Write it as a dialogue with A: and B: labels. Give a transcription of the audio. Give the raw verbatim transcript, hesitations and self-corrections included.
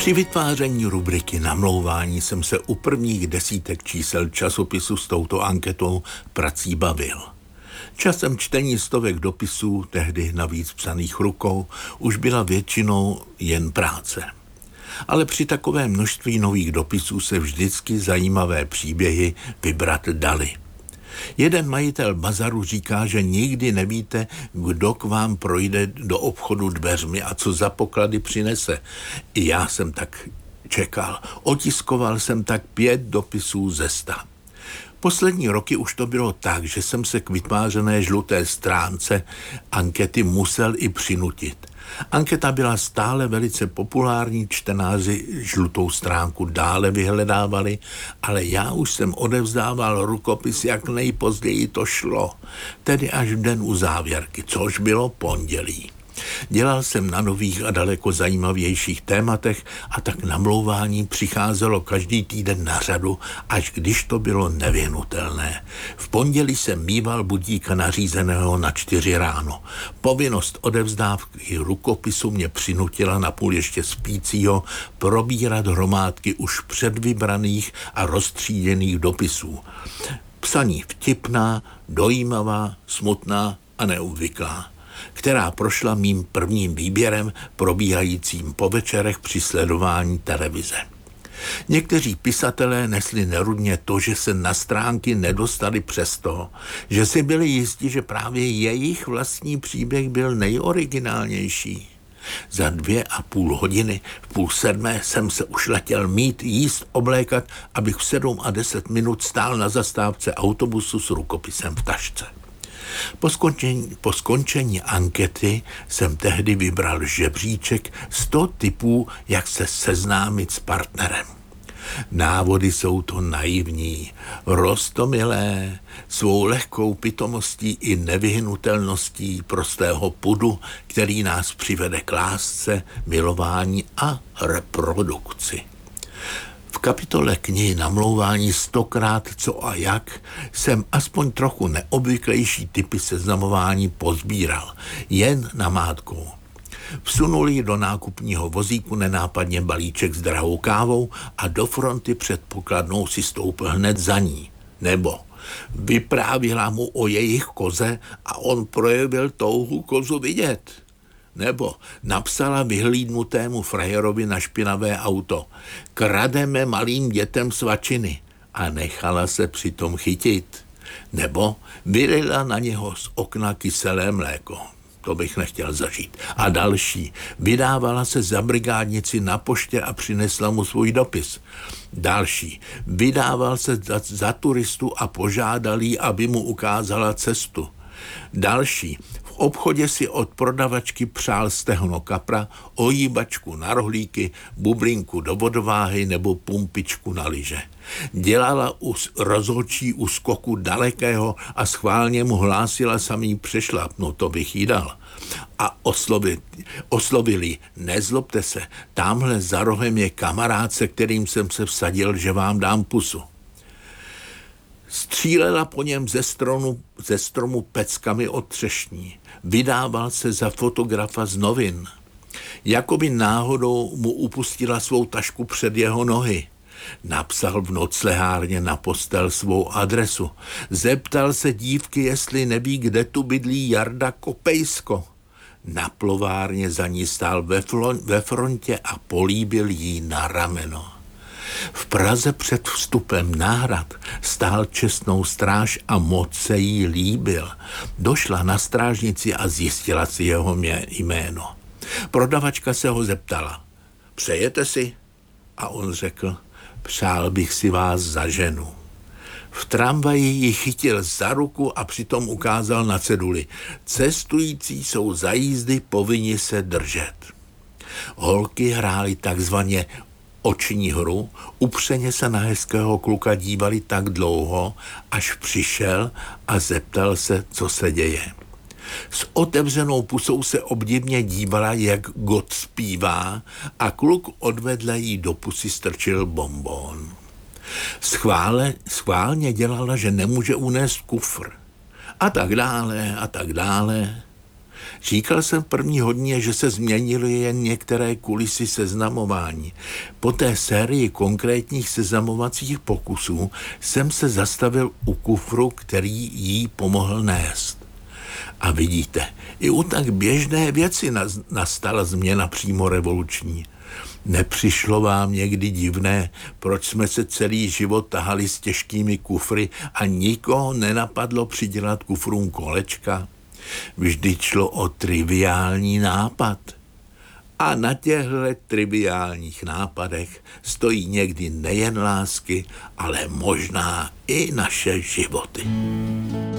A: Při vytváření rubriky Namlouvání jsem se u prvních desítek čísel časopisu s touto anketou prací bavil. Časem čtení stovek dopisů, tehdy navíc psaných rukou, už byla většinou jen práce. Ale při takovém množství nových dopisů se vždycky zajímavé příběhy vybrat dali. Jeden majitel bazaru říká, že nikdy nevíte, kdo k vám projde do obchodu dveřmi a co za poklady přinese. I já jsem tak čekal. Otiskoval jsem tak pět dopisů ze sta. Poslední roky už to bylo tak, že jsem se k vytvářené žluté stránce ankety musel i přinutit. Anketa byla stále velice populární, čtenáři žlutou stránku dále vyhledávali, ale já už jsem odevzdával rukopis, jak nejpozději to šlo, tedy až v den u závěrky, což bylo pondělí. Dělal jsem na nových a daleko zajímavějších tématech a tak namlouvání přicházelo každý týden na řadu, až když to bylo nevyhnutelné. V pondělí jsem mýval budíka nařízeného na čtyři ráno. Povinnost odevzdávky rukopisu mě přinutila napůl ještě spícího probírat hromádky už předvybraných a roztříděných dopisů. Psaní vtipná, dojímavá, smutná a neobvyklá, která prošla mým prvním výběrem probíhajícím po večerech při sledování televize. Někteří pisatelé nesli nerudně to, že se na stránky nedostali přesto, že si byli jisti, že právě jejich vlastní příběh byl nejoriginálnější. Za dvě a půl hodiny, v půl sedmé jsem se už letěl mít, jíst, oblékat, abych v sedm a deset minut stál na zastávce autobusu s rukopisem v tašce. Po skončení, po skončení ankety jsem tehdy vybral žebříček sto tipů, jak se seznámit s partnerem. Návody jsou to naivní, roztomilé, svou lehkou pitomostí i nevyhnutelností prostého pudu, který nás přivede k lásce, milování a reprodukci. V kapitole knihy Namlouvání stokrát co a jak jsem aspoň trochu neobvyklejší typy seznamování pozbíral, jen namátkou. Vsunuli do nákupního vozíku nenápadně balíček s drahou kávou a do fronty před pokladnou si stoupil hned za ní. Nebo vyprávila mu o jejich koze a on projevil touhu kozu vidět. Nebo napsala vyhlídnutému frajerovi na špinavé auto: krademe malým dětem svačiny, a nechala se přitom chytit. Nebo vylila na něho z okna kyselé mléko. To bych nechtěl zažít. A další. Vydávala se za brigádnici na poště a přinesla mu svůj dopis. Další. Vydával se za, za turistu a požádal jí, aby mu ukázala cestu. Další. V obchodě si od prodavačky přál stehno kapra, ojíbačku na rohlíky, bublinku do vodováhy nebo pumpičku na lyže. Dělala u rozhodčí u skoku dalekého a schválně mu hlásila samý přešlap, no to bych jí dal. A oslovili, oslovili, nezlobte se, tamhle za rohem je kamarád, se kterým jsem se vsadil, že vám dám pusu. Střílela po něm ze stromu, ze stromu peckami od třešní. Vydával se za fotografa z novin. Jakoby náhodou mu upustila svou tašku před jeho nohy. Napsal v noclehárně na postel svou adresu. Zeptal se dívky, jestli neví, kde tu bydlí Jarda Kopejsko. Na plovárně za ní stál ve, flon, ve frontě a políbil jí na rameno. V Praze před vstupem na hrad stál čestnou stráž a moc se jí líbil. Došla na strážnici a zjistila si jeho jméno. Prodavačka se ho zeptala: přejete si? A on řekl: přál bych si vás za ženu. V tramvaji ji chytil za ruku a přitom ukázal na ceduli: cestující jsou za jízdy povinni se držet. Holky hrály takzvaně oční hru, upřeně se na hezkého kluka dívali tak dlouho, až přišel a zeptal se, co se děje. S otevřenou pusou se obdivně dívala, jak God zpívá, a kluk odvedle jí do pusy strčil bonbon. Schvále, schválně dělala, že nemůže unést kufr. A tak dále, a tak dále. Říkal jsem v první hodině, že se změnily jen některé kulisy seznamování. Po té sérii konkrétních seznamovacích pokusů jsem se zastavil u kufru, který jí pomohl nést. A vidíte, i u tak běžné věci nastala změna přímo revoluční. Nepřišlo vám někdy divné, proč jsme se celý život tahali s těžkými kufry a nikoho nenapadlo přidělat kufrům kolečka? Vždyť šlo o triviální nápad. A na těchto triviálních nápadech stojí někdy nejen lásky, ale možná i naše životy.